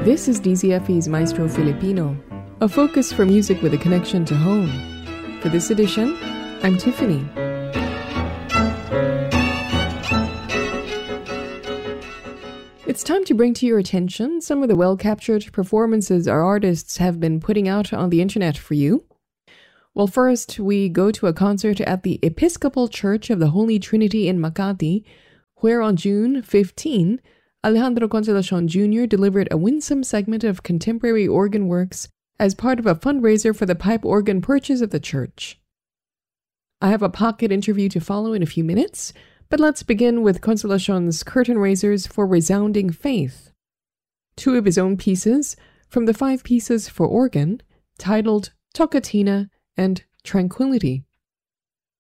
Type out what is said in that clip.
This is DZFE's Maestro Filipino, a focus for music with a connection to home. For this edition, I'm Tiffany. It's time to bring to your attention some of the well-captured performances our artists have been putting out on the internet for you. Well, first, we go to a concert at the Episcopal Church of the Holy Trinity in Makati, where on June 15, Alejandro Consolacion Jr. delivered a winsome segment of contemporary organ works as part of a fundraiser for the pipe organ purchase of the church. I have a pocket interview to follow in a few minutes, but let's begin with Consolacion's curtain raisers for Resounding Faith, two of his own pieces from the 5 pieces for organ, titled Toccatina and Tranquility.